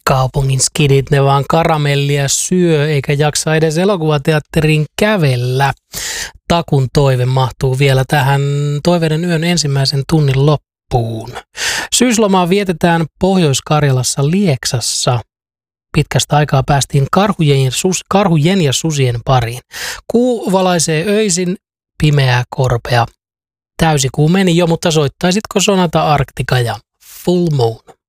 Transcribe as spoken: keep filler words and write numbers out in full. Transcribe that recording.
Kaupungin skidit, ne vaan karamellia syö eikä jaksa edes elokuvateatteriin kävellä. Takun toive mahtuu vielä tähän Toiveiden yön ensimmäisen tunnin loppuun. Syyslomaa vietetään Pohjois-Karjalassa Lieksassa. Pitkästä aikaa päästiin karhujen, sus, karhujen ja susien pariin. Kuu valaisee öisin, pimeää korpea. Täysikuu meni jo, mutta soittaisitko Sonata Arctica ja Full Moon?